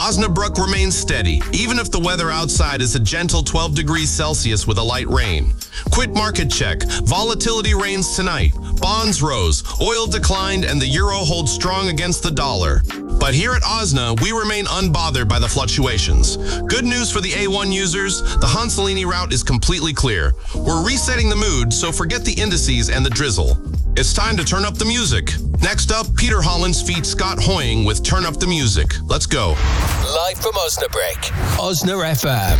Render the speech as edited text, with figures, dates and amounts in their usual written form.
Osnabrück remains steady, even if the weather outside is a gentle 12 degrees Celsius with a light rain. Quick market check. Volatility reigns tonight. Bonds rose, oil declined, and the euro holds strong against the dollar. But here at Osna, we remain unbothered by the fluctuations. Good news for the A1 users, the Hanselini route is completely clear. We're resetting the mood, so forget the indices and the drizzle. It's time to turn up the music. Next up, Peter Hollins feats Scott Hoying with Turn Up the Music. Let's go. Live from Osnabrück, Osna FM.